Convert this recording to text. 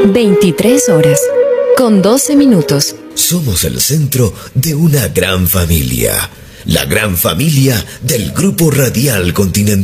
23 horas, con 12 minutos. Somos el centro de una gran familia. La gran familia del Grupo Radial Continental.